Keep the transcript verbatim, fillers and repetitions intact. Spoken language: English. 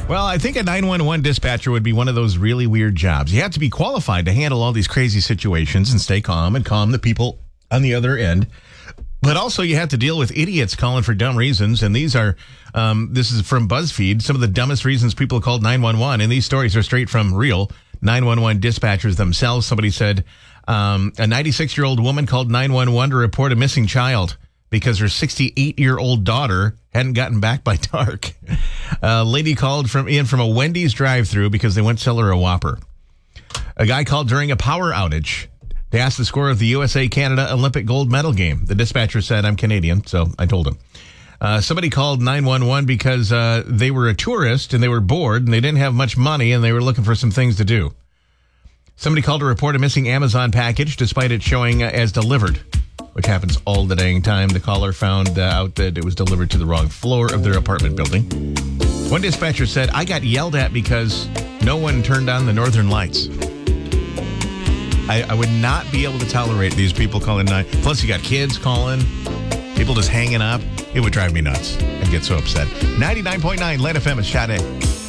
Well, I think a nine one one dispatcher would be one of those really weird jobs. You have to be qualified to handle all these crazy situations and stay calm and calm the people on the other end. But also you have to deal with idiots calling for dumb reasons. And these are, um, this is from BuzzFeed, some of the dumbest reasons people called nine one one. And these stories are straight from real nine one one dispatchers themselves. Somebody said um, a ninety-six-year-old woman called nine one one to report a missing child because her sixty-eight-year-old daughter hadn't gotten back by dark. A lady called from in from a Wendy's drive-thru because they went to sell her a Whopper. A guy called during a power outage. They asked the score of the U S A-Canada Olympic gold medal game. The dispatcher said, I'm Canadian, so I told him. Uh, somebody called nine one one because uh, they were a tourist and they were bored and they didn't have much money and they were looking for some things to do. Somebody called to report a missing Amazon package despite it showing uh, as delivered, which happens all the dang time. The caller found uh, out that it was delivered to the wrong floor of their apartment building. One dispatcher said, I got yelled at because no one turned on the northern lights. I, I would not be able to tolerate these people calling nine. Plus, you got kids calling, people just hanging up. It would drive me nuts. I'd get so upset. ninety-nine point nine L A T F M is Sade.